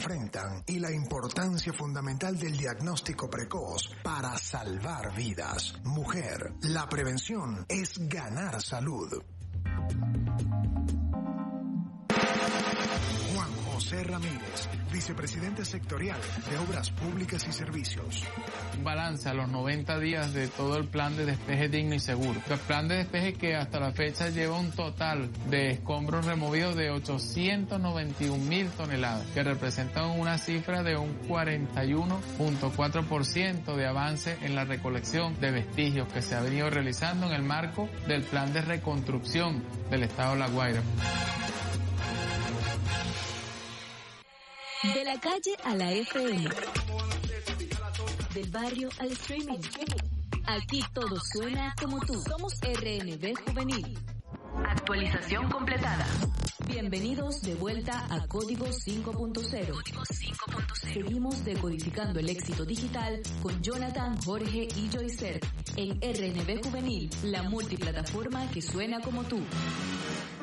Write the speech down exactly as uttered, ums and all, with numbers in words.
enfrentan y la importancia fundamental del diagnóstico precoz para salvar vidas. Mujer, la prevención es ganar salud. Juan José Ramírez, vicepresidente sectorial de Obras Públicas y Servicios. Un balance a los noventa días de todo el plan de despeje digno y seguro. El plan de despeje que hasta la fecha lleva un total de escombros removidos de ochocientos noventa y un mil toneladas, que representan una cifra de un cuarenta y uno punto cuatro por ciento de avance en la recolección de vestigios que se ha venido realizando en el marco del plan de reconstrucción del estado de La Guaira. De la calle a la F M, del barrio al streaming, aquí todo suena como tú. Somos R N B Juvenil. Actualización completada. Bienvenidos de vuelta a Código cinco punto cero. Seguimos decodificando el éxito digital con Jonathan, Jorge y Joycer en R N B Juvenil, la multiplataforma que suena como tú.